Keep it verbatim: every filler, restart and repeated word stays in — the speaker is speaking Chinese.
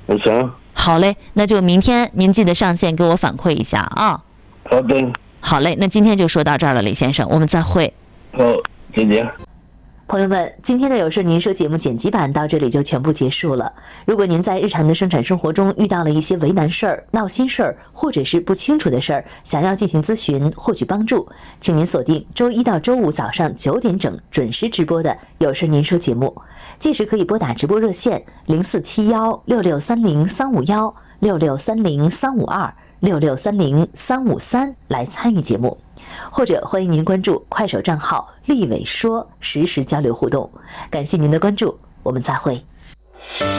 行。 好嘞，那就明天您记得上线给我反馈一下啊。 好的。 好嘞，那今天就说到这儿了，李先生，我们再会。 好，再见。 朋友们，今天的有事您说节目剪辑版到这里就全部结束了。如果您在日常的生产生活中遇到了一些为难事儿、闹心事儿，或者是不清楚的事儿，想要进行咨询、获取帮助，请您锁定周一到周五早上九点整准时直播的有事您说节目。届时可以拨打直播热线零四七幺六六三零三五幺六六三零三五二六六三零三五三来参与节目。或者欢迎您关注快手账号立伟说，实时交流互动。感谢您的关注，我们再会。